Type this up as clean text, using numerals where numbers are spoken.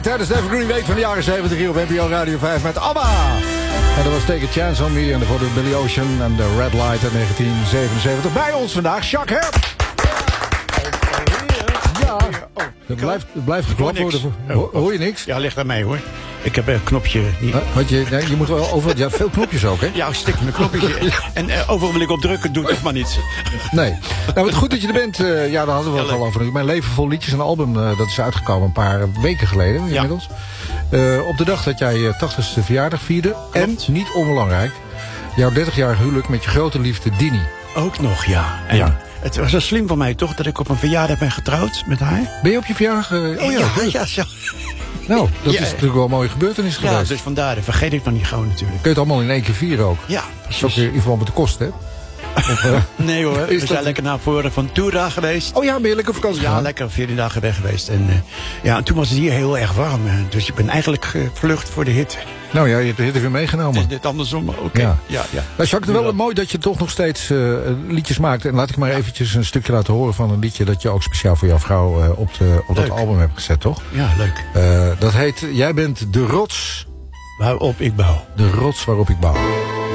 gemaakt tijdens de Evergreen Week van de jaren 70 hier op NPO Radio 5 met ABBA. En dat was Take a Chance on Me en voor de Billy Ocean en de Red Light uit 1977. Bij ons vandaag, Jacques Herp. Ja, het blijft geklapt worden. Hoor je niks? Ja, ligt aan mij hoor. Ik heb een knopje. Je moet wel over. Ja, veel knopjes ook, hè? Ja, ik stik mijn knopje. En overal wil ik op drukken, doe het maar niet. Nee. Nou, wat goed dat je er bent. Ja, daar hadden we het al over. Mijn Leven Vol Liedjes, een album, dat is uitgekomen een paar weken geleden inmiddels. Op de dag dat jij je 80ste verjaardag vierde. Klopt. En, niet onbelangrijk, jouw 30-jarig huwelijk met je grote liefde Dini. Ook nog, ja. En het was zo slim van mij toch, dat ik op een verjaardag ben getrouwd met haar. Ben je op je verjaardag? Ja, zo. Nou, dat is natuurlijk wel een mooie gebeurtenis geweest. Ja, dus vandaar, dat vergeet ik nog niet gewoon natuurlijk. Kun je het allemaal in één keer vieren ook? Ja, precies. Ook in verband met de kosten, hè? Nee hoor, we zijn lekker naar voren van Toura geweest. Oh ja, ben je lekker op vakantie gegaan? Ja, lekker 14 dagen weg geweest. En en toen was het hier heel erg warm. Dus ik ben eigenlijk gevlucht voor de hitte. Nou ja, je hebt de hitte weer meegenomen. Dit andersom, oké. Ja. Ja. Nou, Jacques, wel mooi dat je toch nog steeds liedjes maakt. En laat ik maar eventjes een stukje laten horen van een liedje dat je ook speciaal voor jouw vrouw op dat album hebt gezet, toch? Ja, leuk. Dat heet Jij bent de rots waarop ik bouw. De rots waarop ik bouw.